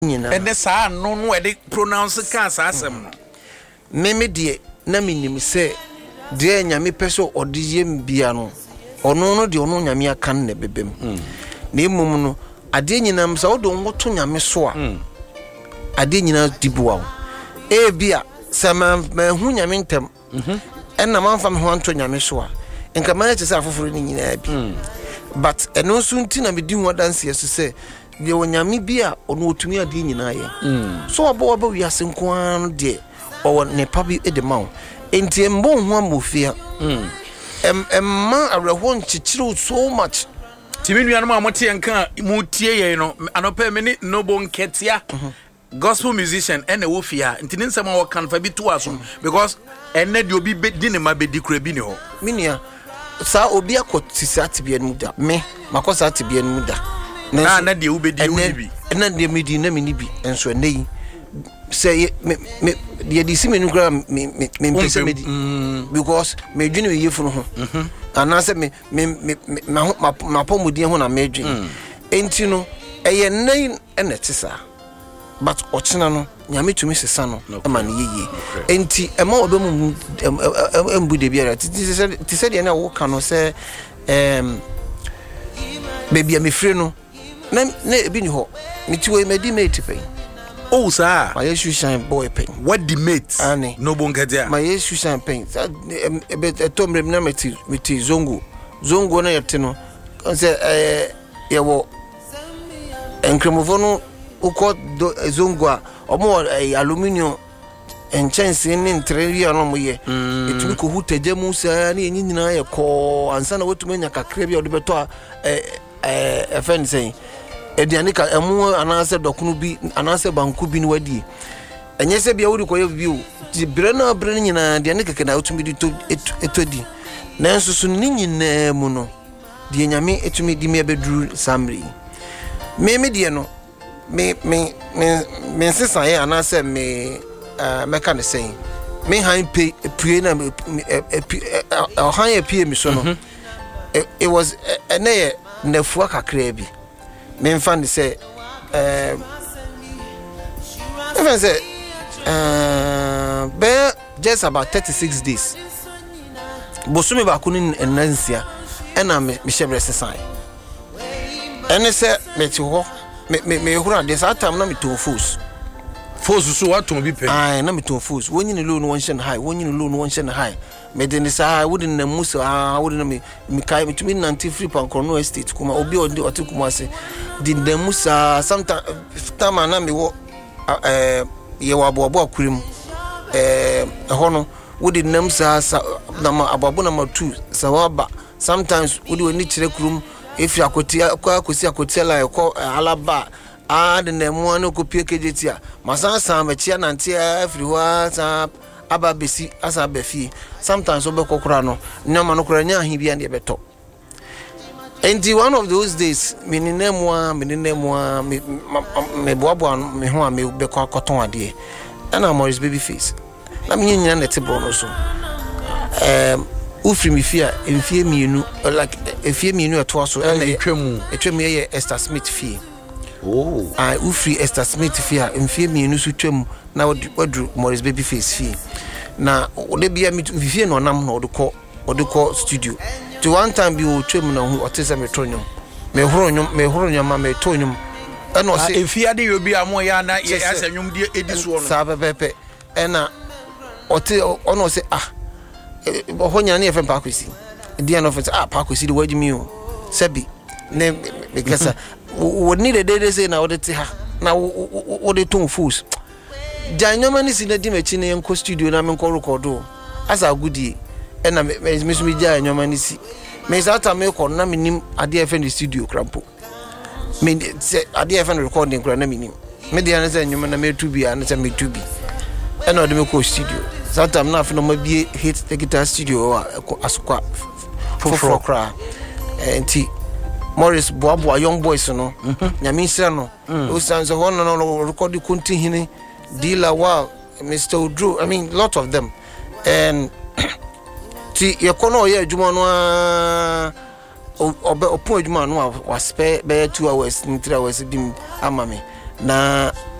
And the sa no where they pronounce the cancer asem. Meme die na minim se de nyame peso odiyem bia no ono no de ono nyame aka na bebem na emum no ade nyinam sa wodo ngoto nyame so a ade nyina dibuwa e bia sama hu nyame ntem enna manfa me ho anto nyame so a enka ma che se afoforo ni nyina bi but eno so nti na me di ho dance yeso se de onyame bia ono otumi ade nyina ye so obo wi asenko an de or ne pabi edemau enti embo ho amofia emma arehon chichiro so much timinu anu amote enka mutie ye no anopa me ni nobo nketia gospel musician ene wo fia enti ne nsema wo kan fa bi to aso because ene de obi di ne ma be di kura bi ne ho minia sa obi akotisi atibia nu da me makosa atibia nu da na de ubedi ubi na de medi na me ni bi enso nei say me the disimenu gra me pese medi because me dwene we yefunu ho ana say me mapomudie ho na me dwene enti no eye nei ene tisa but ochina no nyame tumi sesa no e ma ne yeye enti e ma obemu embude biara ti se de na wo ka no say baby me free no na ebi ni ho mitiwe medi mate pen. Oh sir, my issue shine boy pen. What the mate? No bongadia. My issue shine pen. Tom remna meti zongo na yetino. Say yawo enkremofono uko zongo a omo aluminium enchanse ni ntrevia no moye etumi ko hutaje mu sa na nyina ye ko ansa na wotuma nya kakra bia odebeto friend say edianika emu anase dokunu bi anase banku bi ni wadi enye se bia wuri koye bi o ti bre na nyina edianika kana otumi di to etodi na nsusu ni nyina mu no de nyame etumi di me beduru samri me die no me sesa ye anase me meka ne sen me han pay pue na han ye pie mi so no it was ene na fuwa kakra bi me fan say even say be just about 36 days bosumi ba kunu enansia ena me shebre sesan ene say me ti ho me hura de sa time na me to force so what to be pay na me to force wonyi ne low no one shen high wonyi ne low no one shen high me de sa wouldn't na musa wouldn't me kai me to me nanti free pankrono estate kuma obi oti kuma se di na musa sometimes time na me wo ye wa bobo akurim hono wodi nam sa na ma ababo na ma 2 sawaba sometimes wodi oni kire kurum if akosi akoti la ko alaba de na mu an ko pie kejetia masansa ma chia nanti afri wa sa aba besi asa befie sometimes obekokora no nyama no kora nya ahi bia ne beto and one of those days me boabo me ho a me beko akoton ade na Morris Babyface na me nyina na te bono so ufri mi fia enfie mienu like enfie mienu eto so na etwemu ye Esther Smith fie ufri Esther Smith fia enfie mienu so twem na wodru Morris Babyface fie na ode bia mi fie no nam na odeko studio to one time bi o twem na hu otese metonyom me horo nyom ma metonyom eno se enfie ade yobi amo ya na ye asanyom die ediso no sa pepepe ena ote ono se honya na efe pakwesi dia no fe pakwesi de wajimi o sabi ne because woni de dey say na odete ha na wode ton fools janyoma ni sinadi mechi ne enko studio na me nko record o asa gudi ena me janyoma ni si me sata me ko na minim ade efe the studio krampo me say ade efe recording kra na minim me dia na say nyoma na me tubi na say me tubi ena ode me ko studio sata na afi no ma bie hit the guitar studio asukwa for kra enti Morris Boabo young boys no nyame sira no o sanso ho no record kunti hini dealer wow Mr. Udru I mean lot of them and ti yekono ye adwuma no opo adwuma no was spare 2 hours 3 hours dim amame na